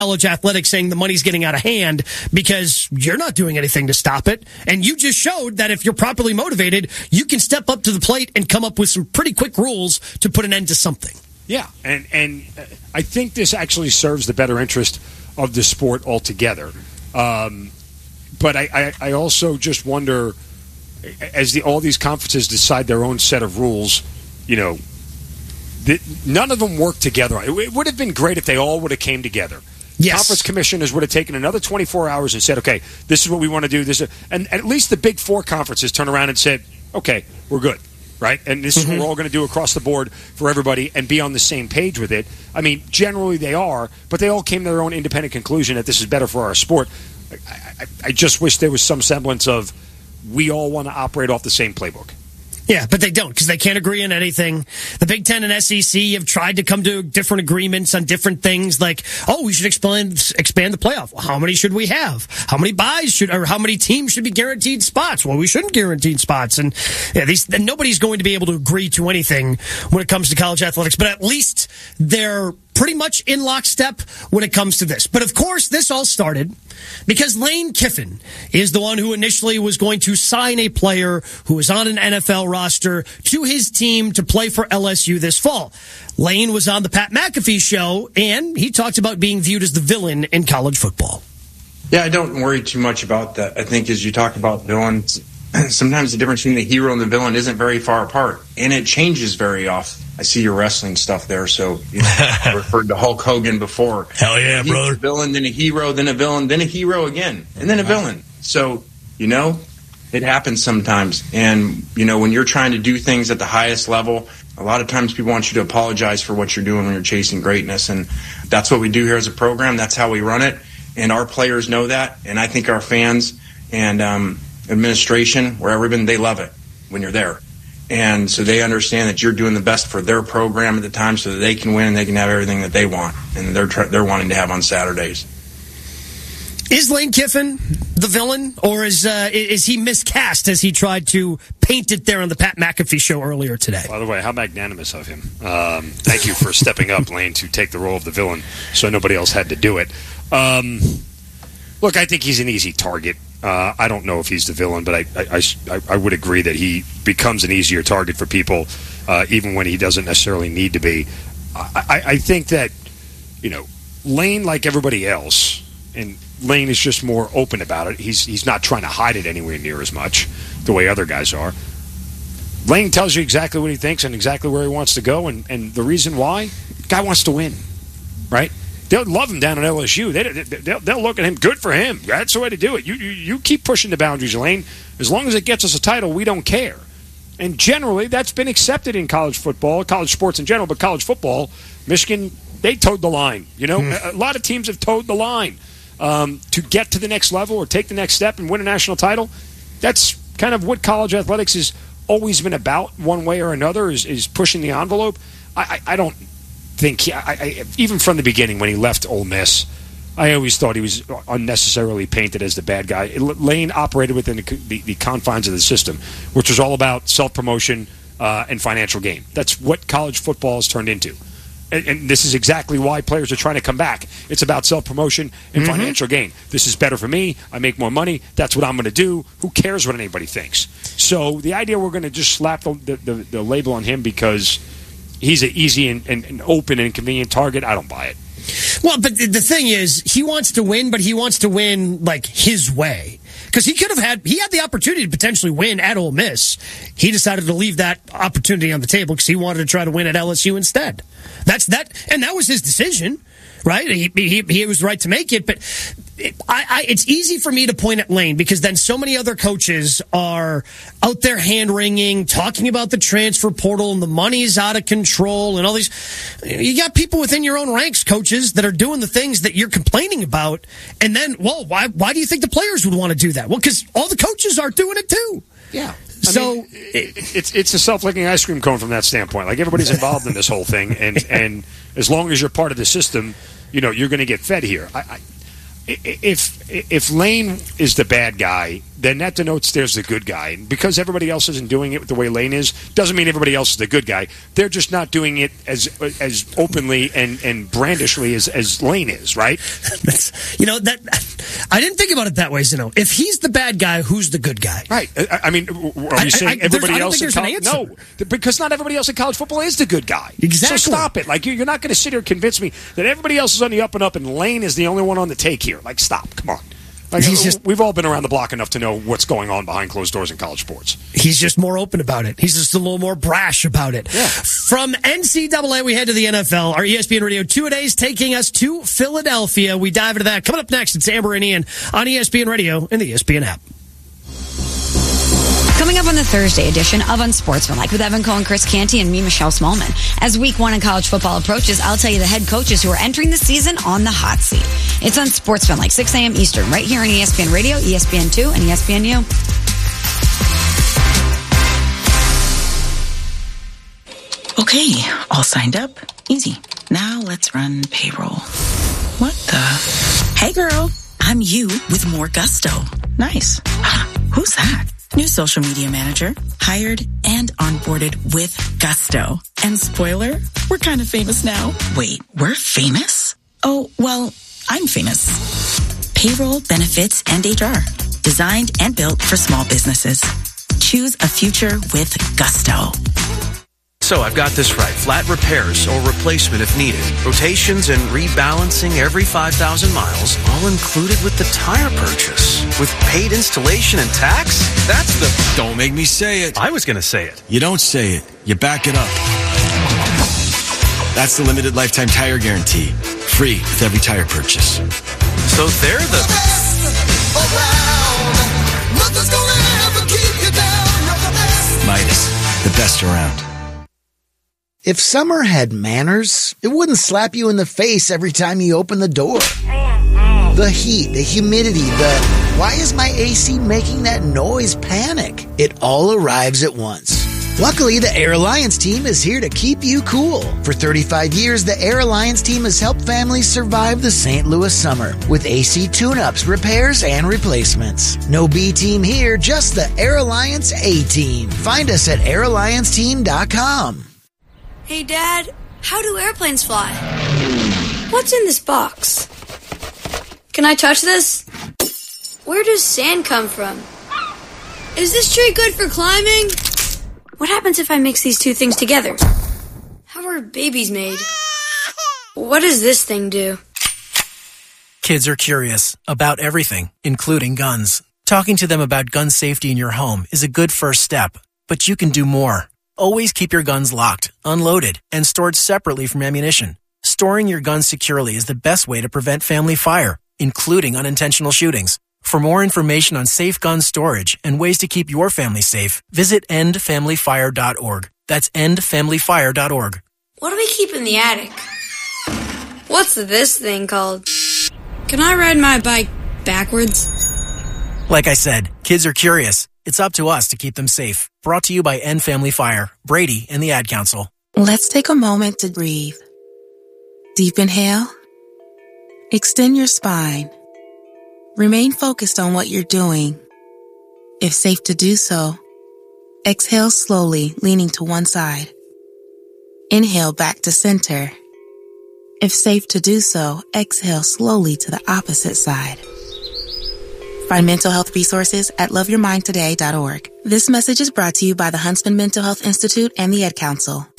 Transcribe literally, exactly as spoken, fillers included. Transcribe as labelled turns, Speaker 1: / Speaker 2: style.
Speaker 1: college athletics saying the money's getting out of hand because you're not doing anything to stop it. And you just showed that if you're properly motivated, you can step up to the plate and come up with some pretty quick rules to put an end to something.
Speaker 2: Yeah, and, and I think this actually serves the better interest of the sport altogether. Um, but I, I, I also just wonder, as the, all these conferences decide their own set of rules, you know, the, none of them work together. It, it would have been great if they all would have came together. Yes. Conference commissioners would have taken another twenty-four hours and said, okay, this is what we want to do. This is, and, and at least the big four conferences turn around and said, okay, we're good. Right? And this mm-hmm. is what we're all going to do across the board for everybody and be on the same page with it. I mean, generally they are, but they all came to their own independent conclusion that this is better for our sport. I, I, I just wish there was some semblance of we all want to operate off the same playbook.
Speaker 1: Yeah, but they don't because they can't agree on anything. The Big Ten and S E C have tried to come to different agreements on different things like, oh, we should expand, expand the playoff. Well, how many should we have? How many buys should, or how many teams should be guaranteed spots? Well, we shouldn't guarantee spots. And yeah, these, nobody's going to be able to agree to anything when it comes to college athletics, but at least they're pretty much in lockstep when it comes to this. But of course, this all started because Lane Kiffin is the one who initially was going to sign a player who is on an N F L roster to his team to play for L S U this fall. Lane was on the Pat McAfee show, and he talked about being viewed as the villain in college football.
Speaker 3: Yeah, I don't worry too much about that. I think as you talk about villains, sometimes the difference between the hero and the villain isn't very far apart, and it changes very often. I see your wrestling stuff there, so you know, I referred to Hulk Hogan before.
Speaker 4: Hell yeah,
Speaker 3: He's
Speaker 4: brother.
Speaker 3: A villain, then a hero, then a villain, then a hero again, and then a villain. So, you know, it happens sometimes. And, you know, when you're trying to do things at the highest level, a lot of times people want you to apologize for what you're doing when you're chasing greatness. And that's what we do here as a program. That's how we run it. And our players know that. And I think our fans and um, administration, wherever been, they love it when you're there. And so they understand that you're doing the best for their program at the time so that they can win and they can have everything that they want and they're tr- they're wanting to have on Saturdays.
Speaker 1: Is Lane Kiffin the villain, or is uh, is he miscast as he tried to paint it there on the Pat McAfee show earlier today?
Speaker 2: By the way, how magnanimous of him. Um, thank you for stepping up, Lane, to take the role of the villain so nobody else had to do it. Um, look, I think he's an easy target. Uh, I don't know if he's the villain, but I, I, I, I would agree that he becomes an easier target for people, uh, even when he doesn't necessarily need to be. I, I, I think that, you know, Lane, like everybody else, and Lane is just more open about it. He's he's not trying to hide it anywhere near as much the way other guys are. Lane tells you exactly what he thinks and exactly where he wants to go, and, and the reason why, the guy wants to win, right? They'll love him down at L S U. They, they'll, they'll look at him. Good for him. That's the way to do it. You, you you keep pushing the boundaries, Lane. As long as it gets us a title, we don't care. And generally, that's been accepted in college football, college sports in general, but college football, Michigan, they towed the line. You know, mm. a lot of teams have towed the line um, to get to the next level or take the next step and win a national title. That's kind of what college athletics has always been about, one way or another, is, is pushing the envelope. I, I, I don't... think he, I, I, even from the beginning when he left Ole Miss, I always thought he was unnecessarily painted as the bad guy. Lane operated within the, the, the confines of the system, which was all about self-promotion uh, and financial gain. That's what college football has turned into. And, and this is exactly why players are trying to come back. It's about self-promotion and mm-hmm. financial gain. This is better for me. I make more money. That's what I'm going to do. Who cares what anybody thinks? So the idea we're going to just slap the, the, the, the label on him because he's an easy and, and, and open and convenient target, I don't buy it.
Speaker 1: Well, but the thing is, he wants to win, but he wants to win, like, his way. Because he could have had, he had the opportunity to potentially win at Ole Miss. He decided to leave that opportunity on the table because he wanted to try to win at L S U instead. That's that, and that was his decision, right? He he, he was right to make it, but it, I, I, it's easy for me to point at Lane because then so many other coaches are out there hand-wringing, talking about the transfer portal and the money's out of control and all these. You got people within your own ranks, coaches, that are doing the things that you're complaining about, and then, well, why why do you think the players would want to do that? Well, because all the coaches are doing it too.
Speaker 2: Yeah. I
Speaker 1: so
Speaker 2: mean, it, it's it's a self-licking ice cream cone from that standpoint. Like, everybody's involved in this whole thing, and, and as long as you're part of the system, you know, you're going to get fed here. I, I, if if Lane is the bad guy, then that denotes there's the good guy. And because everybody else isn't doing it the way Lane is, doesn't mean everybody else is the good guy. They're just not doing it as as openly and, and brandishly as, as Lane is, right?
Speaker 1: That's, you know, that I didn't think about it that way, Zeno. If he's the bad guy, who's the good guy?
Speaker 2: Right. I, I mean, are you saying
Speaker 1: I, I,
Speaker 2: everybody
Speaker 1: I don't
Speaker 2: else
Speaker 1: think
Speaker 2: in
Speaker 1: there's
Speaker 2: college?
Speaker 1: an answer.
Speaker 2: No, because not everybody else in college football is the good guy.
Speaker 1: Exactly.
Speaker 2: So stop it. Like, you're not going to sit here and convince me that everybody else is on the up and up and Lane is the only one on the take here. Like, stop. Come on. Like,
Speaker 1: he's just,
Speaker 2: we've all been around the block enough to know what's going on behind closed doors in college sports.
Speaker 1: He's just more open about it. He's just a little more brash about it.
Speaker 2: Yeah.
Speaker 1: From N C double A, we head to the N F L. Our E S P N Radio two-a-days taking us to Philadelphia. We dive into that. Coming up next, it's Amber and Ian on E S P N Radio and the E S P N app.
Speaker 4: Coming up on the Thursday edition of Unsportsmanlike with Evan Cohen, Chris Canty, and me, Michelle Smallman. As week one in college football approaches, I'll tell you the head coaches who are entering the season on the hot seat. It's Unsportsmanlike, six a.m. Eastern, right here on E S P N Radio, E S P N two, and E S P N U.
Speaker 5: Okay, all signed up. Easy. Now let's run payroll. What the? Hey girl, I'm you with more gusto. Nice. Who's that? New social media manager, hired and onboarded with gusto. And spoiler, we're kind of famous now. Wait, we're famous? Oh, well, I'm famous. Payroll, benefits, and H R. Designed and built for small businesses. Choose a future with gusto.
Speaker 6: So I've got this right. Flat repairs or replacement if needed. Rotations and rebalancing every five thousand miles, all included with the tire purchase. With paid installation and tax? That's the...
Speaker 7: Don't make me say it.
Speaker 6: I was going to say it.
Speaker 7: You don't say it. You back it up. That's the limited lifetime tire guarantee. Free with every tire purchase.
Speaker 6: So they're the...
Speaker 7: Midas, the best around.
Speaker 8: If summer had manners, it wouldn't slap you in the face every time you open the door. The heat, the humidity, the why is my A C making that noise panic? It all arrives at once. Luckily, the Air Alliance team is here to keep you cool. For thirty-five years, the Air Alliance team has helped families survive the Saint Louis summer with A C tune-ups, repairs, and replacements. No B team here, just the Air Alliance A team. Find us at air alliance team dot com.
Speaker 9: Hey, Dad, how do airplanes fly? What's in this box? Can I touch this? Where does sand come from? Is this tree good for climbing? What happens if I mix these two things together? How are babies made? What does this thing do?
Speaker 10: Kids are curious about everything, including guns. Talking to them about gun safety in your home is a good first step, but you can do more. Always keep your guns locked, unloaded, and stored separately from ammunition. Storing your guns securely is the best way to prevent family fire, including unintentional shootings. For more information on safe gun storage and ways to keep your family safe, visit end family fire dot org. That's end family fire dot org.
Speaker 9: What do we keep in the attic? What's this thing called? Can I ride my bike backwards?
Speaker 10: Like I said, kids are curious. It's up to us to keep them safe. Brought to you by End Family Fire, Brady, and the Ad Council.
Speaker 5: Let's take a moment to breathe. Deep inhale. Extend your spine. Remain focused on what you're doing. If safe to do so, exhale slowly, leaning to one side. Inhale back to center. If safe to do so, exhale slowly to the opposite side. Find mental health resources at love your mind today dot org. This message is brought to you by the Huntsman Mental Health Institute and the Ad Council.